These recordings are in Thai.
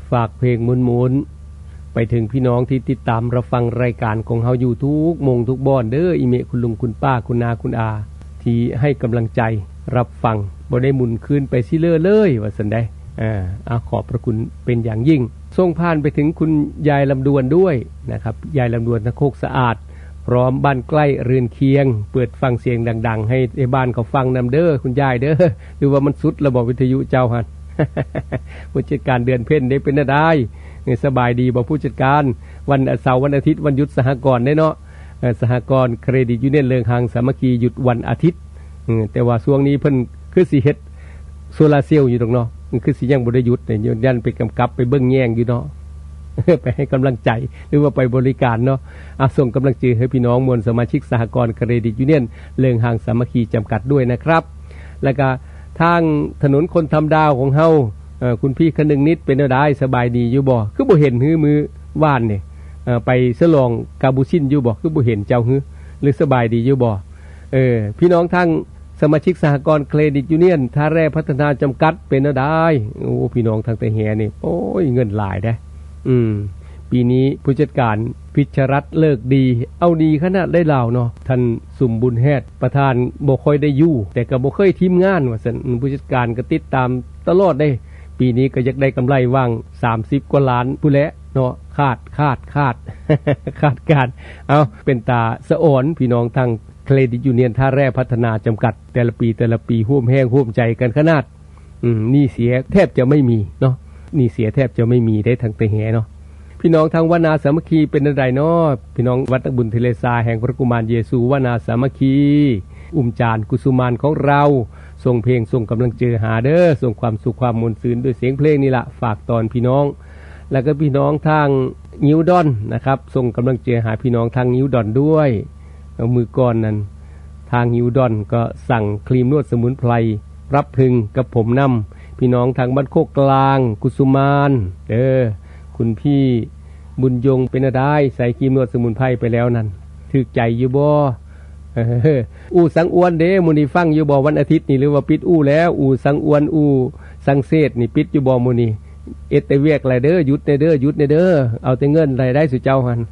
ฝากเพลงมุนๆไปถึงพี่น้องที่ติดตามรับฟังรายการของเฮาอยู่ทุกมงทุกบอนเด้ออีเมคุณลุงคุณป้าคุณนาคุณอาที่ให้กำลังใจรับฟังบ่ได้หมุนคืนไปซิเลอเลยว่าซั่นได้ขอบพระคุณเป็นอย่างยิ่งส่งผ่านไปถึงคุณยายลำดวนด้วยนะครับยายลำดวนทะโคกสะอาดพร้อมบ้านใกล้เรือนเคียงเปิดฟังเสียงดังๆให้ในบ้านเขาฟังนำเด้อคุณยายเด้อหรือว่ามันสุดระบบวิทยุเจ้าหั่น ผู้จัดการเดือนเพ็ญได้เป็นได้สบายดีบ่ผู้จัดการวันเสาร์วันอาทิตย์วันหยุดสหกรณ์ได้เนาะสหกรณ์เครดิตยูเนียนเลิงหางสามัคคีหยุดวันอาทิตย์แต่ว่าช่วงนี้เพิ่นคือสิเฮ็ดโซลาร์เซลล์อยู่ตรงเนาะคือสิยังบ่ได้หยุดเนี่ยยันไปกำกับไปเบิ่งแย่งอยู่เนาะ ไปให้กำลังใจหรือว่าไปบริการเนาะส่งกำลังใจให้พี่น้องมวลสมาชิกสหกรณ์เครดิตยูเนียนเลิงหางสามัคคีจำกัดด้วยนะครับแล้วก็ทางถนนคนทำดาวของเฮาคุณพี่คนนึงนิดเป็นได้สบายดีอยู่บ่คือบ่เห็นหื้อมือว่านนี่ไปฉลองกาบูชินอยู่บ่คือบ่เห็นเจ้าหื้อหรือสบายดีอยู่บ่พี่น้องทางสมาชิกสหกรณ์เครดิตยูเนียนท่าแร่พัฒนาจำกัดเป็นได้โอ้พี่น้องทางแต่แหนี่โอ้ยเงินหลายได้ปีนี้ผู้จัดการพิชรัตน์เลิกดีเอาดีขนาดได้เหล่าเนาะท่านสุมบุญแฮดประธานบ่ค่อยได้อยู่แต่ก็บ่เคยทีมงานว่าซั่นผู้จัดการก็ติดตามตลอดได้ปีนี้ก็อยากได้กำไรว่าง30กว่าล้านผู้แลเนาะคาดการเอาเป็นตาสะอ่อนพี่น้องทางเครดิตยูเนียนท่าแร่พัฒนาจำกัดแต่ละปีร่วมแห้งร่วมใจกันขนาดนี่เสียแทบจะไม่มีเนาะนี่เสียแทบจะไม่มีได้ทางแต่แหเนาะพี่น้องทางวนาสามัคคีเป็นอะไรเนาะพี่น้องวัดบุญเทเลซาแห่งพระกุมารเยซูวนาสามัคคีจานกุสุมานของเราส่งเพลงส่งกำลังใจหาเด้อส่งความสุขความมวลซื่นด้วยเสียงเพลงนี่ละฝากตอนพี่น้องแล้วก็พี่น้องทางนิวดอนนะครับส่งกำลังใจหาพี่น้องทางนิวดอนด้วยมือก่อนนั้นทางนิวดอนก็สั่งครีมนวดสมุนไพรรับพึงกับผมนำพี่น้องทางบ้านโคกกลางกุสุมานคุณพี่บุญยงเป็นได้ใส่ครีมนวดสมุนไพรไปแล้วนั่นถึกใจอยู่บ่สังอวนเด้มื้อนี้ฟังอยู่บ่วันอาทิตย์นี่หรือว่าปิดแล้วสังอวนสังเศษนี่ปิดอยู่บ่มื้อนี้เอ็ดแต่เวียกหลายเด้อหยุดเด้อเอาแต่เงินรายได้สุเจ้าหั่น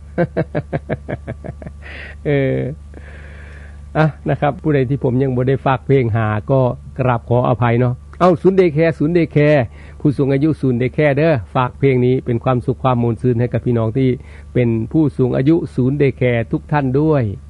นะครับผู้ใดที่ผมยังบ่ได้ฝากเพลงหาก็กราบขออภัยเนาะศูนย์เดย์แคร์ผู้สูงอายุศูนย์เดย์แคร์เด้อฝากเพลงนี้เป็นความสุขความมวลซื่นให้กับพี่น้องที่เป็นผู้สูงอายุศูนย์เดย์แคร์ทุกท่านด้วย